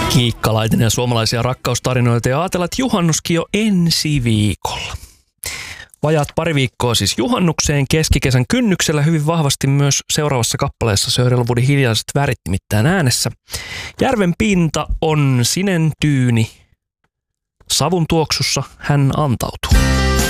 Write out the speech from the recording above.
Kiikka Laitinen ja suomalaisia rakkaustarinoita ja ajatellaan, että juhannuskin jo ensi viikolla. Vajaat pari viikkoa siis juhannukseen keskikesän kynnyksellä hyvin vahvasti myös seuraavassa kappaleessa Sörjelvuodin hiljaiset värit nimittäin äänessä. Järven pinta on sinen tyyni, savun tuoksussa hän antautuu.